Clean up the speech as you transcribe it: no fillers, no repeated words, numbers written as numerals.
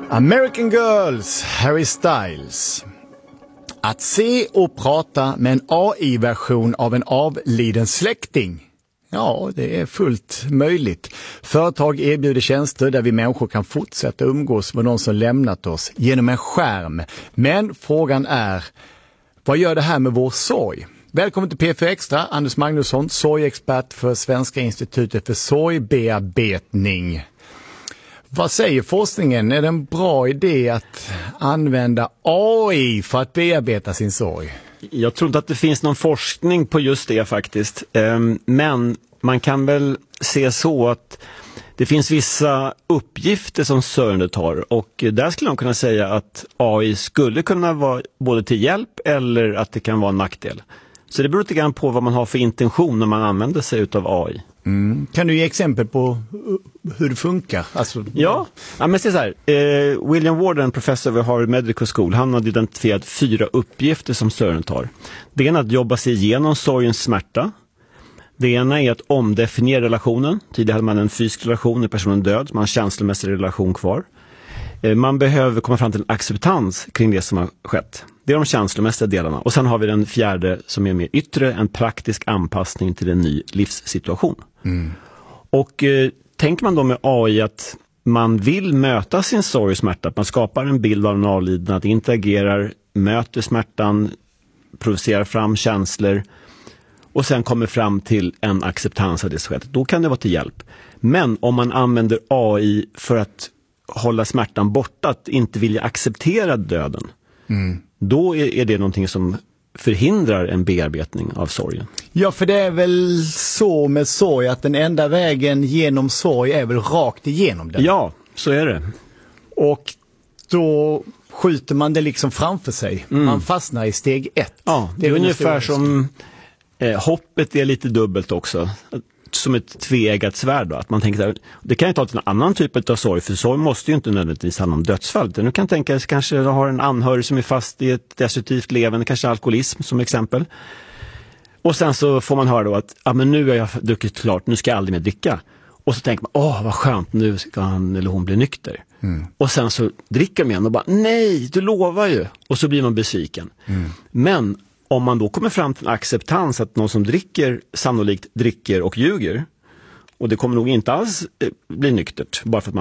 American Girls, Harry Styles. Att se och prata med en AI-version av en avliden släkting. Ja, det är fullt möjligt. Företag erbjuder tjänster där vi människor kan fortsätta umgås med någon som lämnat oss genom en skärm. Men frågan är, vad gör det här med vår sorg? Välkommen till P4 Extra, Anders Magnusson, sorgexpert för Svenska institutet för sorgbearbetning. Vad säger forskningen? Är det en bra idé att använda AI för att bearbeta sin sorg? Jag tror inte att det finns någon forskning på just det faktiskt. Men man kan väl se så att det finns vissa uppgifter som sörjande tar. Och där skulle man kunna säga att AI skulle kunna vara både till hjälp eller att det kan vara en nackdel. Så det beror lite grann på vad man har för intention när man använder sig av AI. Kan du ge exempel på hur det funkar? Alltså, ja, men se så här. William Ward, en professor vid Harvard Medical School, han har identifierat 4 uppgifter som sörjande tar. Det ena är att jobba sig igenom sorgens smärta. Det ena är att omdefiniera relationen. Tidigare hade man en fysisk relation när personen död, man har en känslomässig relation kvar. Man behöver komma fram till en acceptans kring det som har skett. Det är de känslomässiga delarna. Och sen har vi den fjärde som är mer yttre, en praktisk anpassning till en ny livssituation. Och tänker man då med AI att man vill möta sin sorg och smärta, att man skapar en bild av den avlidna, att interagerar, möter smärtan, provocerar fram känslor och sen kommer fram till en acceptans av det som skett, då kan det vara till hjälp. Men om man använder AI för att hålla smärtan borta, att inte vilja acceptera döden, då är det någonting som förhindrar en bearbetning av sorgen. Ja, för det är väl så med sorg att den enda vägen genom sorg är väl rakt igenom den. Ja, så är det. Och då skjuter man det liksom framför sig. Man fastnar i steg 1. Ja, det är ungefär som hoppet är lite dubbelt också. Som ett tveeggat svärd då. Att man tänker att det kan ju ta till en annan typ av sorg, för sorg måste ju inte nödvändigtvis handla om dödsfall. Du kan tänka dig kanske du har en anhörig som är fast i ett destruktivt levande, kanske alkoholism som exempel. Och sen så får man höra då att men nu har jag druckit klart, nu ska jag aldrig mer dricka. Och så tänker man, vad skönt, nu ska han eller hon bli nykter. Och sen så dricker man igen och bara, nej, du lovar ju. Och så blir man besviken. Men om man då kommer fram till en acceptans att någon som dricker sannolikt dricker och ljuger, och det kommer nog inte alls bli nyktert bara för att